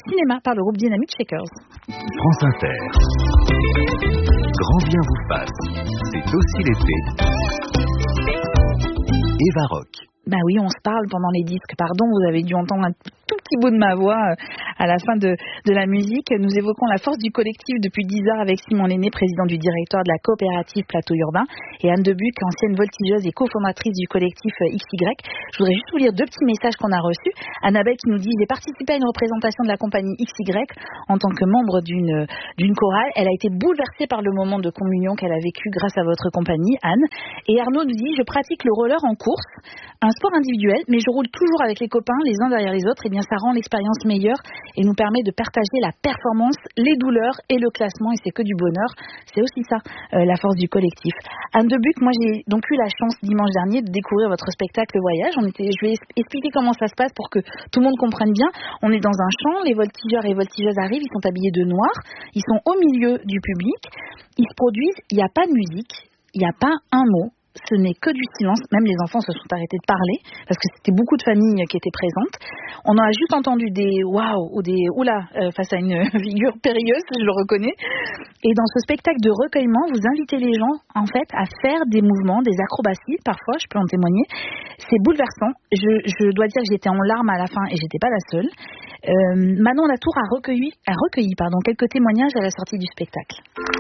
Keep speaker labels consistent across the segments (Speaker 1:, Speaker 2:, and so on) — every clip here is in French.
Speaker 1: cinéma par le groupe Dynamite Shakers.
Speaker 2: France Inter. Grand bien vous fasse. C'est aussi l'été. Eva Rock.
Speaker 1: Bah oui, on se parle pendant les disques. Pardon, vous avez dû entendre un tout petit bout de ma voix à la fin de la musique. Nous évoquons la force du collectif depuis 10 heures avec Simon Lenné, président du directoire de la coopérative Plateau Urbain, et Anne Debuc, ancienne voltigeuse et cofondatrice du collectif XY. Je voudrais juste vous lire 2 petits messages qu'on a reçus. Annabelle qui nous dit: j'ai participé à une représentation de la compagnie XY en tant que membre d'une chorale. Elle a été bouleversée par le moment de communion qu'elle a vécu grâce à votre compagnie, Anne. Et Arnaud nous dit: je pratique le roller en course, un sport individuel, mais je roule toujours avec les copains, les uns derrière les autres. Et bien, ça rend l'expérience meilleure et nous permet de partager la performance, les douleurs et le classement. Et c'est que du bonheur. C'est aussi ça, la force du collectif. Anne Debuc, moi, j'ai donc eu la chance dimanche dernier de découvrir votre spectacle Voyage. Je vais expliquer comment ça se passe pour que tout le monde comprenne bien. On est dans un champ, les voltigeurs et voltigeuses arrivent, ils sont habillés de noir, ils sont au milieu du public, ils se produisent, il n'y a pas de musique, il n'y a pas un mot. Ce n'est que du silence, même les enfants se sont arrêtés de parler, parce que c'était beaucoup de familles qui étaient présentes. On a juste entendu des waouh ou des oula face à une figure périlleuse, je le reconnais. Et dans ce spectacle de recueillement, vous invitez les gens, en fait, à faire des mouvements, des acrobaties, parfois, je peux en témoigner. C'est bouleversant. Je dois dire que j'étais en larmes à la fin, et j'étais pas la seule. Manon Latour a recueilli quelques témoignages à la sortie du spectacle.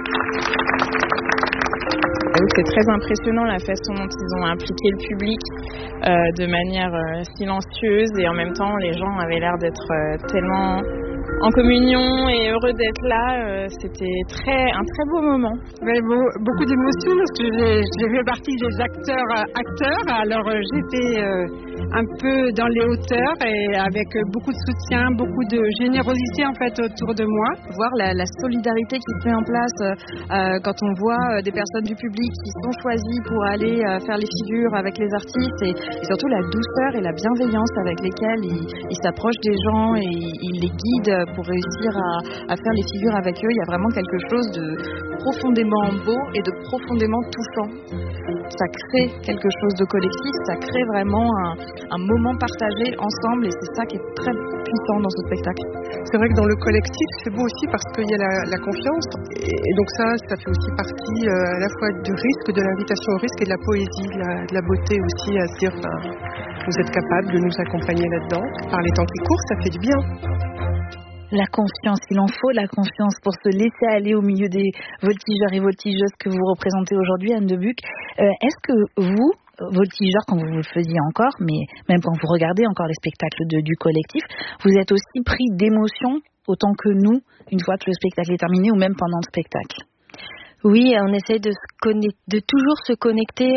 Speaker 3: C'est très impressionnant la façon dont ils ont impliqué le public de manière silencieuse, et en même temps les gens avaient l'air d'être tellement en communion et heureux d'être là. C'était un très beau moment.
Speaker 4: Beaucoup d'émotions parce que j'ai fait partie des acteurs. Alors j'étais un peu dans les hauteurs et avec beaucoup de soutien, beaucoup de générosité en fait autour de moi.
Speaker 5: Voir la solidarité qui se met en place quand on voit des personnes du public qui sont choisies pour aller faire les figures avec les artistes, et surtout la douceur et la bienveillance avec lesquelles ils s'approchent des gens et ils les guident pour réussir à faire les figures avec eux. Il y a vraiment quelque chose de profondément beau et de profondément touchant. Ça crée quelque chose de collectif, ça crée vraiment un moment partagé ensemble, et c'est ça qui est très puissant dans ce spectacle.
Speaker 4: C'est vrai que dans le collectif, c'est beau aussi parce qu'il y a la confiance, et donc ça fait aussi partie à la fois du risque, de l'invitation au risque, et de la poésie, de la beauté aussi, à se dire vous êtes capable de nous accompagner là-dedans. Par les temps qui courent, ça fait du bien.
Speaker 1: La confiance, il en faut la confiance pour se laisser aller au milieu des voltigeurs et voltigeuses que vous représentez aujourd'hui, Anne Debuc. Est-ce que vous, voltigeurs, quand vous le faisiez encore, mais même quand vous regardez encore les spectacles du collectif, vous êtes aussi pris d'émotion autant que nous, une fois que le spectacle est terminé, ou même pendant le spectacle?
Speaker 5: Oui, on essaye de toujours se connecter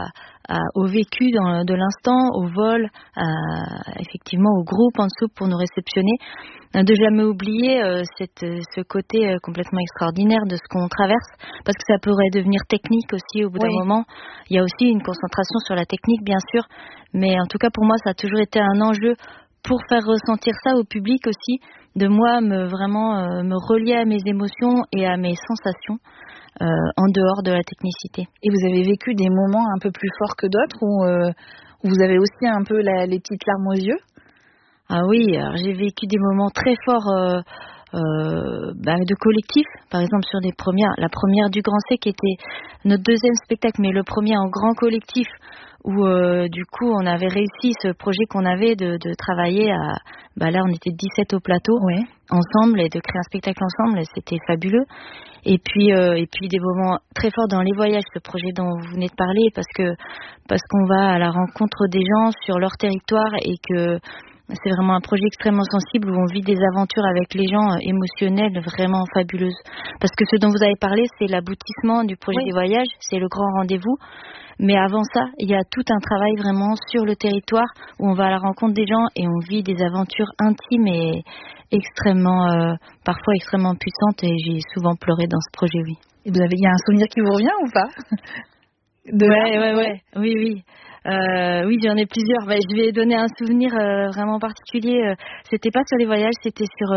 Speaker 5: au vécu de l'instant, au vol, effectivement au groupe en dessous pour nous réceptionner, de jamais oublier ce côté complètement extraordinaire de ce qu'on traverse, parce que ça pourrait devenir technique aussi au bout d'un moment. Il y a aussi une concentration sur la technique, bien sûr, mais en tout cas pour moi ça a toujours été un enjeu pour faire ressentir ça au public aussi, de moi me relier à mes émotions et à mes sensations. En dehors de la technicité.
Speaker 1: Et vous avez vécu des moments un peu plus forts que d'autres, où vous avez aussi un peu les petites larmes aux yeux?
Speaker 5: Ah oui, alors j'ai vécu des moments très forts de collectif, par exemple sur la première du Grand C qui était notre deuxième spectacle, mais le premier en grand collectif, où du coup on avait réussi ce projet qu'on avait de travailler là on était 17 au plateau ensemble, et de créer un spectacle ensemble, c'était fabuleux. Et puis des moments très forts dans les voyages, ce projet dont vous venez de parler, parce qu'on va à la rencontre des gens sur leur territoire, et que c'est vraiment un projet extrêmement sensible où on vit des aventures avec les gens émotionnelles vraiment fabuleuses. Parce que ce dont vous avez parlé, c'est l'aboutissement du projet des voyages, c'est le grand rendez-vous. Mais avant ça, il y a tout un travail vraiment sur le territoire où on va à la rencontre des gens et on vit des aventures intimes et parfois extrêmement puissantes, et j'ai souvent pleuré dans ce projet, oui.
Speaker 1: Et il y a un souvenir qui vous revient ou pas?
Speaker 5: Oui. Oui, j'en ai plusieurs. Je vais donner un souvenir vraiment particulier. C'était pas sur les voyages, c'était sur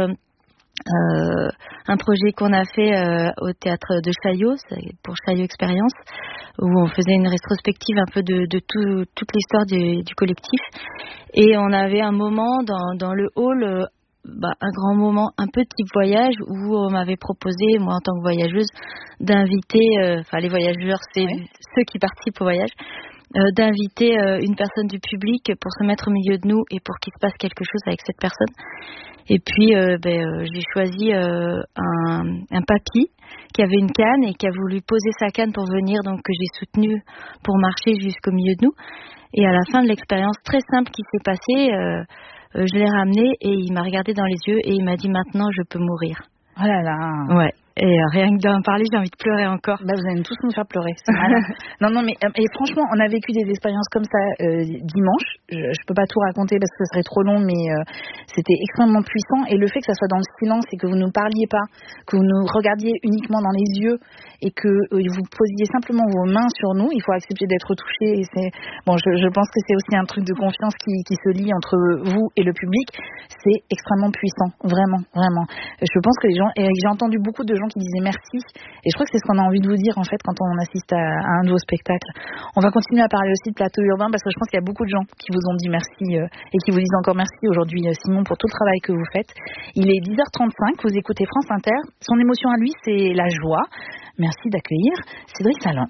Speaker 5: un projet qu'on a fait au théâtre de Chaillot, pour Chaillot Expérience, où on faisait une rétrospective un peu de toute l'histoire du collectif. Et on avait un moment dans le hall un grand moment, un peu type voyage, où on m'avait proposé, moi en tant que voyageuse, d'inviter, les voyageurs, c'est ceux qui participent au voyage, d'inviter une personne du public pour se mettre au milieu de nous et pour qu'il se passe quelque chose avec cette personne. Et puis j'ai choisi un papy qui avait une canne et qui a voulu poser sa canne pour venir, donc que j'ai soutenu pour marcher jusqu'au milieu de nous. Et à la fin de l'expérience très simple qui s'est passée, je l'ai ramené et il m'a regardé dans les yeux et il m'a dit maintenant je peux mourir.
Speaker 1: Oh là là.
Speaker 5: Ouais. Et rien que d'en parler, j'ai envie de pleurer encore.
Speaker 1: Vous allez tous nous faire pleurer. C'est malin. Non, mais et franchement, on a vécu des expériences comme ça dimanche. Je peux pas tout raconter parce que ce serait trop long, mais c'était extrêmement puissant. Et le fait que ça soit dans le silence et que vous ne parliez pas, que vous nous regardiez uniquement dans les yeux et que vous posiez simplement vos mains sur nous, il faut accepter d'être touché. Et c'est je pense que c'est aussi un truc de confiance qui se lie entre vous et le public. C'est extrêmement puissant, vraiment, vraiment. Je pense que les gens, et j'ai entendu beaucoup de gens qui disaient merci, et je crois que c'est ce qu'on a envie de vous dire en fait quand on assiste à un de vos spectacles. On va continuer à parler aussi de plateau urbain parce que je pense qu'il y a beaucoup de gens qui vous ont dit merci et qui vous disent encore merci aujourd'hui, Simon, pour tout le travail que vous faites. Il est 10h35, vous écoutez France Inter. Son émotion à lui, c'est la joie. Merci d'accueillir Cédric Salin.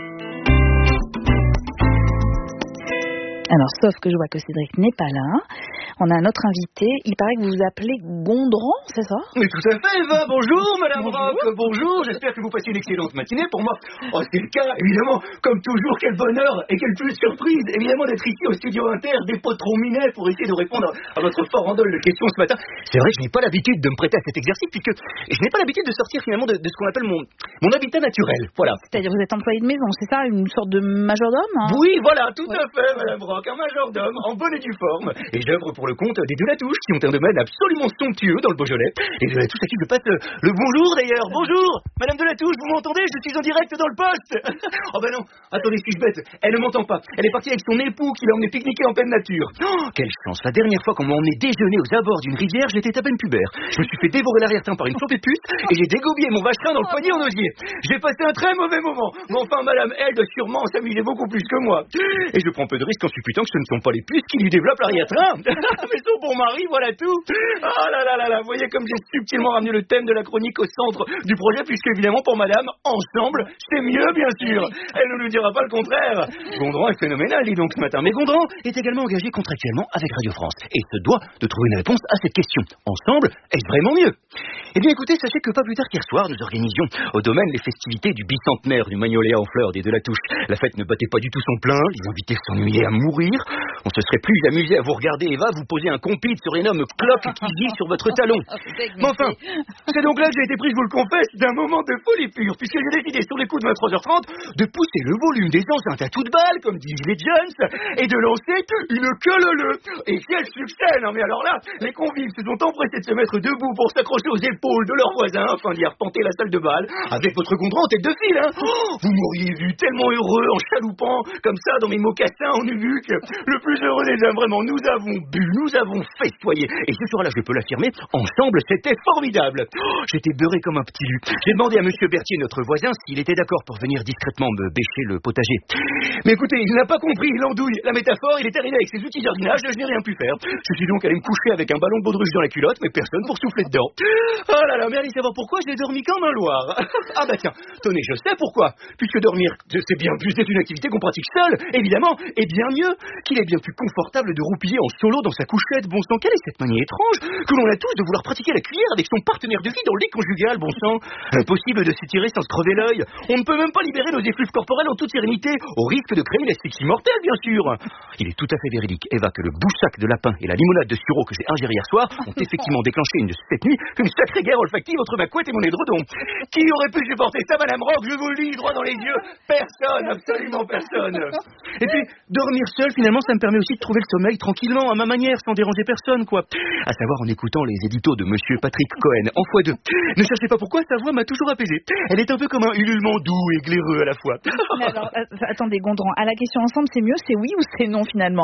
Speaker 1: Alors, sauf que je vois que Cédric n'est pas là. On a notre invité. Il paraît que vous vous appelez Gondran, c'est ça?
Speaker 6: Mais tout à fait, Eva. Bonjour, Madame Rock. Bonjour. J'espère que vous passez une excellente matinée. Pour moi, c'est le cas, évidemment. Comme toujours, quel bonheur et quelle plus surprise, évidemment, d'être ici au Studio Inter, des potrons minets, pour essayer de répondre à votre farandole de questions ce matin. C'est vrai que je n'ai pas l'habitude de me prêter à cet exercice, puisque je n'ai pas l'habitude de sortir finalement de ce qu'on appelle mon habitat naturel. Voilà.
Speaker 1: C'est-à-dire, vous êtes employé de maison, c'est ça? Une sorte de majordome, hein?
Speaker 6: Oui, voilà, tout à fait, Madame Rock. Un majordome en bonne et due forme. Et j'œuvre pour le compte des Delatouche, qui ont un domaine absolument somptueux dans le Beaujolais. Et Delatouche à qui je passe le bonjour d'ailleurs. Bonjour, Madame Delatouche, vous m'entendez? Je suis en direct dans le poste. Oh ben non, attendez, suis-je bête? Elle ne m'entend pas. Elle est partie avec son époux qui l'a emmené pique-niquer en pleine nature. Oh, quelle chance. La dernière fois qu'on m'a emmené déjeuner aux abords d'une rivière, j'étais à peine pubère. Je me suis fait dévorer l'arrière-train par une flopée de pute et j'ai dégobillé mon vacherin dans le poignet en osier. J'ai passé un très mauvais moment. Mais enfin, madame, elle doit sûrement s'amuser beaucoup plus que moi. Et je prends peu de risques en supputant que ce ne sont pas les puces qui lui développent l'arrière-train. Mais son bon mari, voilà tout. Ah là là là là, vous voyez comme j'ai subtilement ramené le thème de la chronique au centre du projet, puisque évidemment pour madame, ensemble, c'est mieux bien sûr. Elle ne nous dira pas le contraire. Gondran est phénoménal, dis donc ce matin. Mais Gondran est également engagé contractuellement avec Radio France et se doit de trouver une réponse à cette question. Ensemble, est-ce vraiment mieux? Eh bien écoutez, sachez que pas plus tard qu'hier soir, nous organisions au domaine les festivités du bicentenaire du magnolia en fleurs des Delatouche. La fête ne battait pas du tout son plein, les invités s'ennuyaient à mourir. On se serait plus amusé à vous regarder, Eva, vous poser un compite sur l'énorme cloque qui vit sur votre talon. Mais enfin, c'est donc là que j'ai été pris, je vous le confesse, d'un moment de folie pure, puisque j'ai décidé sur les coups de 23h30 de pousser le volume des enceintes à toute balle, comme disent les Jones, et de lancer une queue-le-le. Et quel succès! Non mais alors là, les convives se sont empressés de se mettre debout pour s'accrocher aux épaules de leurs voisins afin d'y arpenter la salle de bal, avec votre Gondran en tête de file, hein. Oh, vous m'auriez vu tellement heureux en chaloupant, comme ça, dans mes mocassins en nubuck. Le plus heureux des hommes, vraiment, nous avons bu, nous avons festoyé. Et ce soir-là, je peux l'affirmer, ensemble, c'était formidable. Oh, j'étais beurré comme un petit lu. J'ai demandé à monsieur Berthier, notre voisin, s'il était d'accord pour venir discrètement me bêcher le potager. Mais écoutez, il n'a pas compris l'andouille, la métaphore, il est arrivé avec ses outils de jardinage, je n'ai rien pu faire. Je suis donc allé me coucher avec un ballon de baudruche dans la culotte, mais personne pour souffler dedans. Oh là là, mais allez savoir pourquoi, je l'ai dormi comme un Loir. Ah bah tiens, tenez, je sais pourquoi. Puisque dormir, c'est bien plus, c'est une activité qu'on pratique seul, évidemment, et bien mieux qu'il est bien plus confortable de roupiller en solo dans sa couchette. Bon sang, quelle est cette manie étrange que l'on a tous de vouloir pratiquer la cuillère avec son partenaire de vie dans le lit conjugal, bon sang. Impossible de s'étirer sans se crever l'œil. On ne peut même pas libérer nos effluves corporels en toute sérénité, au risque de créer l'asphyxie mortelle, bien sûr. Il est tout à fait véridique, Eva, que le boussac de lapin et la limonade de sureau que j'ai ingéré hier soir ont effectivement déclenché cette nuit une sacrée guerre olfactive entre ma couette et mon édredon. Qui aurait pu supporter ça, Madame Rock? Je vous le dis droit dans les yeux. Personne, absolument personne. Et puis, dormir seul, finalement, ça me permet aussi de trouver le sommeil tranquillement, à ma manière, sans déranger personne, quoi. À savoir en écoutant les éditos de monsieur Patrick Cohen, en x2. Ne cherchez pas pourquoi, sa voix m'a toujours apaisé. Elle est un peu comme un ululement doux et glaireux à la fois.
Speaker 1: Mais alors, attendez, Gondran, à la question ensemble, c'est mieux, c'est oui ou c'est non, finalement?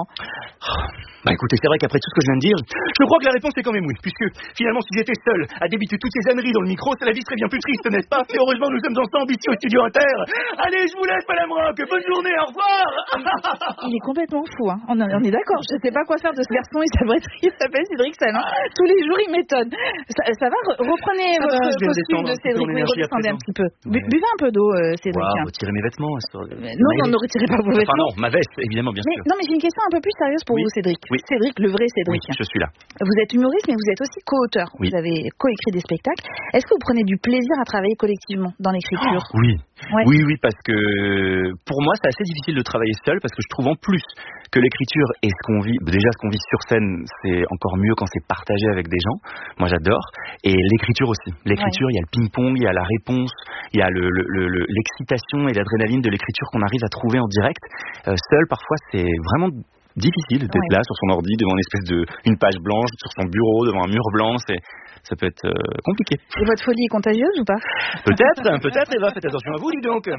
Speaker 6: Bah écoutez, c'est vrai qu'après tout ce que je viens de dire, je crois que la réponse est quand même oui, puisque finalement, si j'étais seul à débiter toutes ces âneries dans le micro, la vie serait bien plus triste, n'est-ce pas? Mais heureusement, nous sommes ensemble ici au Studio Inter. Allez, je vous laisse, Madame Rock. Bonne journée, au revoir.
Speaker 1: Il est complètement complètement fou. Hein. On est d'accord. Je ne sais pas quoi faire de ce garçon. Il s'appelle Cédric Salan. Tous les jours, il m'étonne. Ça va. Reprenez votre costume de Cédric. Oui, redescendez un petit peu. Buvez un peu d'eau, Cédric.
Speaker 6: Retirer mes vêtements.
Speaker 1: Non, ne retirez pas vos vêtements.
Speaker 6: Enfin non, ma veste, évidemment, bien sûr.
Speaker 1: Non, mais j'ai une question un peu plus sérieuse pour vous, Cédric.
Speaker 6: Oui.
Speaker 1: Cédric, le vrai Cédric.
Speaker 6: Oui, je suis là.
Speaker 1: Vous êtes humoriste, mais vous êtes aussi co-auteur.
Speaker 6: Oui.
Speaker 1: Vous avez coécrit des spectacles. Est-ce que vous prenez du plaisir à travailler collectivement dans l'écriture?
Speaker 6: Oui.
Speaker 1: Ouais.
Speaker 6: Oui, parce que pour moi, c'est assez difficile de travailler seul parce que je trouve en plus que l'écriture et ce qu'on vit, déjà ce qu'on vit sur scène, c'est encore mieux quand c'est partagé avec des gens. Moi, j'adore. Et l'écriture aussi. L'écriture, il y a le ping-pong, il y a la réponse, il y a l'excitation et l'adrénaline de l'écriture qu'on arrive à trouver en direct. Seul, parfois, c'est vraiment difficile d'être là sur son ordi devant une page blanche, sur son bureau, devant un mur blanc. Ça peut être compliqué.
Speaker 1: Et votre folie est contagieuse ou pas?
Speaker 6: Peut-être, Eva, faites attention à vous, dis donc.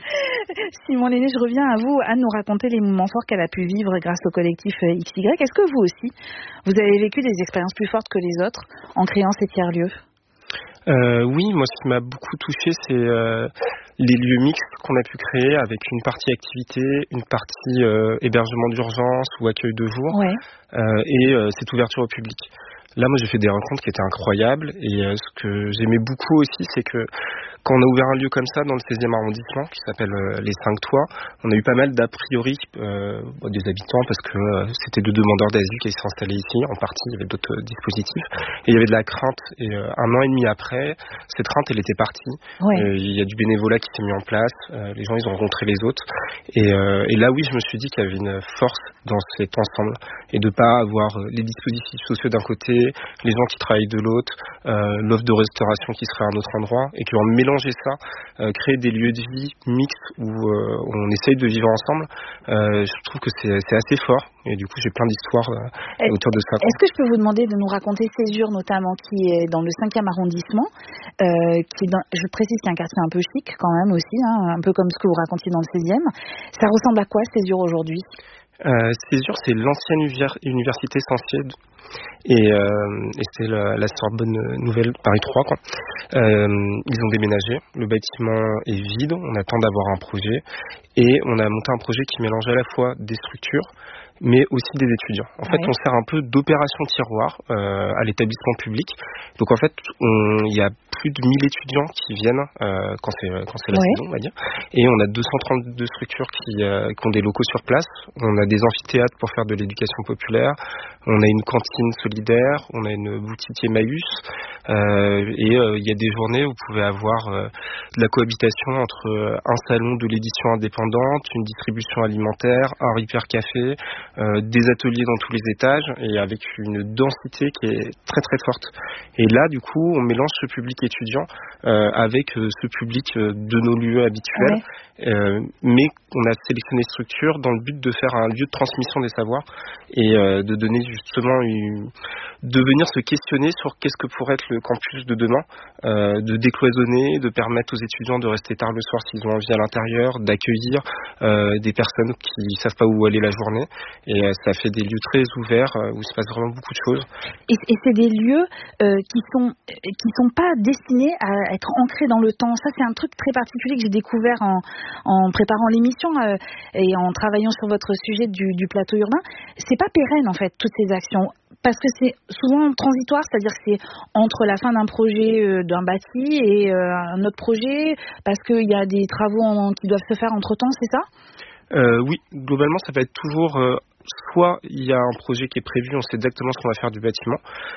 Speaker 1: Simon Lenné, je reviens à vous. Anne nous raconter les moments forts qu'elle a pu vivre grâce au collectif XY. Est-ce que vous aussi, vous avez vécu des expériences plus fortes que les autres en créant ces tiers-lieux?
Speaker 7: Oui, moi ce qui m'a beaucoup touché, c'est les lieux mixtes qu'on a pu créer avec une partie activité, une partie hébergement d'urgence ou accueil de jour, et cette ouverture au public. Là, moi, j'ai fait des rencontres qui étaient incroyables, et ce que j'aimais beaucoup aussi, c'est que quand on a ouvert un lieu comme ça dans le 16e arrondissement, qui s'appelle les 5 Toits, on a eu pas mal d'a priori des habitants, parce que c'était de demandeurs d'asile qui s'est installés ici, en partie, il y avait d'autres dispositifs, et il y avait de la crainte. Et 1 an et demi après, cette crainte, elle était partie. Il y a du bénévolat qui s'est mis en place, les gens, ils ont rencontré les autres, et là, oui, je me suis dit qu'il y avait une force dans cet ensemble, et de pas avoir les dispositifs sociaux d'un côté, les gens qui travaillent de l'autre, l'offre de restauration qui serait à un autre endroit, et qu'en mélanger ça, créer des lieux de vie mixtes où on essaye de vivre ensemble, je trouve que c'est assez fort, et du coup j'ai plein d'histoires autour de ça.
Speaker 1: Est-ce que je peux vous demander de nous raconter Césure notamment, qui est dans le 5e arrondissement, qui est je précise qu'il y a un quartier un peu chic quand même aussi, un peu comme ce que vous racontiez dans le 16e. Ça ressemble à quoi Césure aujourd'hui?
Speaker 7: Césure, c'est l'ancienne université Saint-Siège, et c'est la Sorbonne Nouvelle Paris 3, quoi. Ils ont déménagé, le bâtiment est vide, on attend d'avoir un projet, et on a monté un projet qui mélange à la fois des structures mais aussi des étudiants. En fait, on sert un peu d'opération tiroir à l'établissement public. Donc en fait, il y a plus de 1000 étudiants qui viennent quand c'est la saison, on va dire. Et on a 232 structures qui ont des locaux sur place. On a des amphithéâtres pour faire de l'éducation populaire. On a une cantine solidaire. On a une boutique Emmaüs. Et il y a des journées où vous pouvez avoir de la cohabitation entre un salon de l'édition indépendante, une distribution alimentaire, un repair café, des ateliers dans tous les étages, et avec une densité qui est très très forte. Et là, du coup, on mélange ce public étudiant avec ce public de nos lieux habituels, mais on a sélectionné structure dans le but de faire un lieu de transmission des savoirs et de donner justement de venir se questionner sur qu'est-ce que pourrait être le campus de demain, de décloisonner, de permettre aux étudiants de rester tard le soir s'ils ont envie à l'intérieur, d'accueillir des personnes qui savent pas où aller la journée, et ça fait des lieux très ouverts où il se passe vraiment beaucoup de choses.
Speaker 1: Et c'est des lieux qui sont pas destinés à être ancrés dans le temps. Ça, c'est un truc très particulier que j'ai découvert en préparant l'émission et en travaillant sur votre sujet du plateau urbain. C'est pas pérenne en fait toutes ces actions, parce que c'est souvent transitoire, c'est-à-dire que c'est entre la fin d'un projet d'un bâti et un autre projet, parce qu'il y a des travaux qui doivent se faire entre-temps, c'est ça?
Speaker 7: Oui, globalement, ça va être toujours soit il y a un projet qui est prévu, on sait exactement ce qu'on va faire du bâtiment,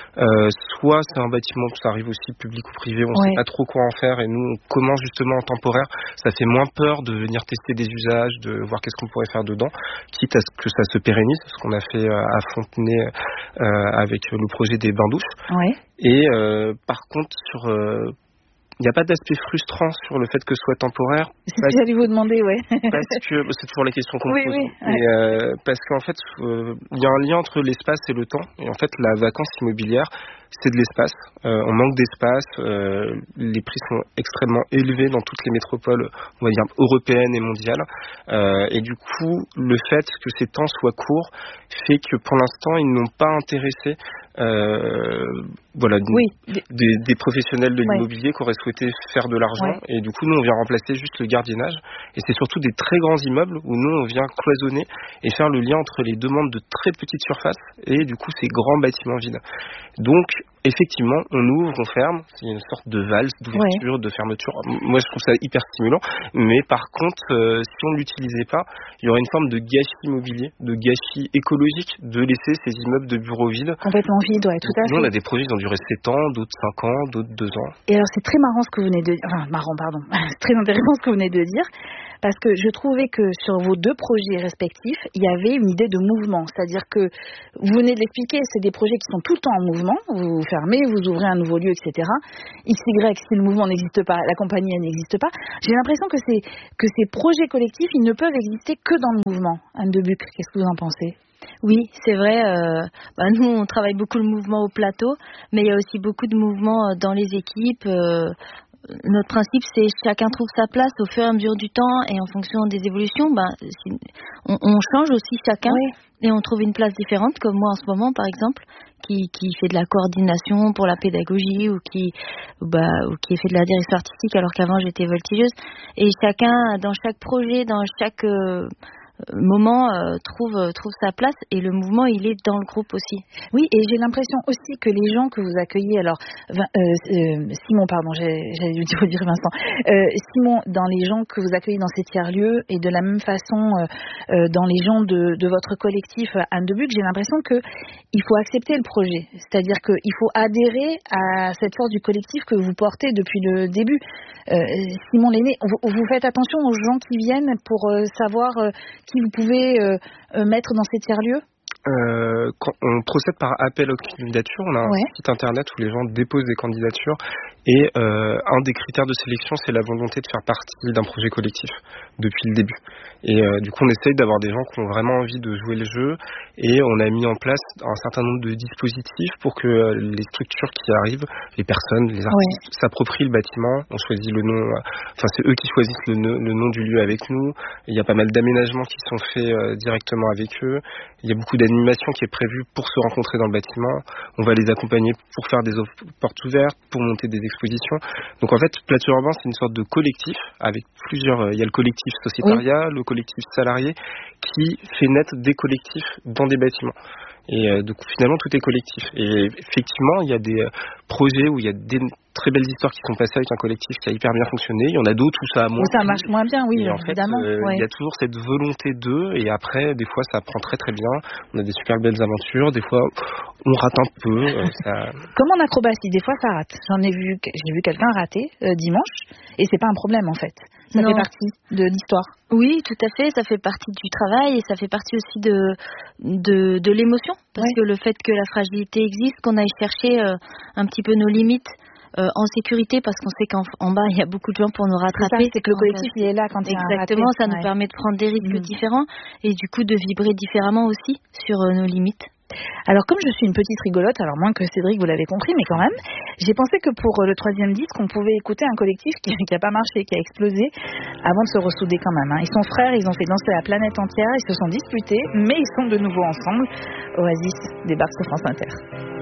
Speaker 7: soit c'est un bâtiment, ça arrive aussi public ou privé, on sait pas trop quoi en faire, et nous on commence justement en temporaire. Ça fait moins peur de venir tester des usages, de voir qu'est-ce qu'on pourrait faire dedans, quitte à ce que ça se pérennise, ce qu'on a fait à Fontenay avec le projet des bains-douches. Et par contre, il n'y a pas d'aspect frustrant sur le fait que ce soit temporaire.
Speaker 1: C'est ce que j'allais vous demander,
Speaker 7: parce que c'est toujours la question qu'on me pose. Parce qu'en fait, il y a un lien entre l'espace et le temps. Et en fait, la vacance immobilière, c'est de l'espace. On manque d'espace. Les prix sont extrêmement élevés dans toutes les métropoles, on va dire, européennes et mondiales. Et du coup, le fait que ces temps soient courts fait que pour l'instant, ils n'ont pas intéressé Voilà,
Speaker 1: Oui.
Speaker 7: des professionnels de
Speaker 1: Ouais.
Speaker 7: l'immobilier qui auraient souhaité faire de l'argent.
Speaker 1: Ouais.
Speaker 7: Et du coup, nous, on vient remplacer juste le gardiennage. Et c'est surtout des très grands immeubles où nous, on vient cloisonner et faire le lien entre les demandes de très petites surfaces et du coup, ces grands bâtiments vides. Donc, effectivement, on ouvre, on ferme. C'est une sorte de valse, d'ouverture, de fermeture. Moi, je trouve ça hyper stimulant. Mais par contre, si on ne l'utilisait pas, il y aurait une forme de gâchis immobilier, de gâchis écologique, de laisser ces immeubles de bureaux vides.
Speaker 1: Complètement vide, ouais, tout à
Speaker 7: Nous, on
Speaker 1: fait.
Speaker 7: a des projets qui ont duré 7 ans, d'autres 5 ans, d'autres 2 ans.
Speaker 1: Et alors c'est très marrant ce que vous venez de dire, enfin marrant pardon, c'est très intéressant ce que vous venez de dire, parce que je trouvais que sur vos 2 projets respectifs, il y avait une idée de mouvement, c'est-à-dire que vous venez de l'expliquer, c'est des projets qui sont tout le temps en mouvement, vous fermez, vous ouvrez un nouveau lieu, etc. XY, si le mouvement n'existe pas, la compagnie elle n'existe pas. J'ai l'impression que ces projets collectifs, ils ne peuvent exister que dans le mouvement. Anne de Buc, qu'est-ce que vous en pensez ?
Speaker 5: Oui, c'est vrai. Nous, on travaille beaucoup le mouvement au plateau, mais il y a aussi beaucoup de mouvements dans les équipes. Notre principe, c'est chacun trouve sa place au fur et à mesure du temps et en fonction des évolutions. On change aussi chacun et on trouve une place différente, comme moi en ce moment, par exemple, qui fait de la coordination pour la pédagogie ou qui fait de la direction artistique alors qu'avant j'étais voltigeuse. Et chacun, dans chaque projet, dans chaque moment trouve sa place et le mouvement il est dans le groupe aussi.
Speaker 1: Oui, et j'ai l'impression aussi que les gens que vous accueillez, alors Simon, pardon, j'allais vous dire Vincent, Simon, dans les gens que vous accueillez dans ces tiers-lieux et de la même façon dans les gens de votre collectif Anne de Buc, j'ai l'impression que il faut accepter le projet, c'est-à-dire qu'il faut adhérer à cette force du collectif que vous portez depuis le début. Simon Lenné, vous faites attention aux gens qui viennent pour savoir qui vous pouvez mettre dans ces tiers-lieux ?
Speaker 7: Quand on procède par appel aux candidatures, on a un site internet où les gens déposent des candidatures et un des critères de sélection, c'est la volonté de faire partie d'un projet collectif depuis le début. Et du coup, on essaye d'avoir des gens qui ont vraiment envie de jouer le jeu et on a mis en place un certain nombre de dispositifs pour que les structures qui arrivent, les personnes, les artistes, s'approprient le bâtiment. On choisit le nom, c'est eux qui choisissent le nom du lieu avec nous. Il y a pas mal d'aménagements qui sont faits directement avec eux. Il y a beaucoup d'animation qui est prévue pour se rencontrer dans le bâtiment. On va les accompagner pour faire des portes ouvertes, pour monter des expositions. Donc en fait, Plateau Urbain, c'est une sorte de collectif avec plusieurs... Il y a le collectif sociétariat, le collectif salarié, qui fait naître des collectifs dans des bâtiments. Et du coup, finalement, tout est collectif. Et effectivement, il y a des projets où il y a des très belles histoires qui sont passées avec un collectif qui a hyper bien fonctionné. Il y en a d'autres où ça a moins.
Speaker 1: Où ça marche moins bien, oui,
Speaker 7: et
Speaker 1: évidemment.
Speaker 7: En fait, il y a toujours cette volonté d'eux. Et après, des fois, ça prend très très bien. On a des super belles aventures. Des fois, on rate un peu.
Speaker 1: Comme en acrobatie, des fois, ça rate. J'ai vu quelqu'un rater dimanche. Et c'est pas un problème, en fait. Ça fait partie de l'histoire.
Speaker 5: Oui, tout à fait. Ça fait partie du travail et ça fait partie aussi de l'émotion. Parce que le fait que la fragilité existe, qu'on aille chercher un petit peu nos limites en sécurité, parce qu'on sait qu'en bas, il y a beaucoup de gens pour nous rattraper.
Speaker 1: C'est que le collectif, il est là quand il y a un raté.
Speaker 5: Exactement, ça nous permet de prendre des risques différents et du coup de vibrer différemment aussi sur nos limites.
Speaker 1: Alors comme je suis une petite rigolote, alors moins que Cédric, vous l'avez compris, mais quand même, j'ai pensé que pour le 3e disque, on pouvait écouter un collectif qui n'a pas marché, qui a explosé, avant de se ressouder quand même. Ils sont frères, ils ont fait danser la planète entière, ils se sont disputés, mais ils sont de nouveau ensemble. Oasis débarque sur France Inter.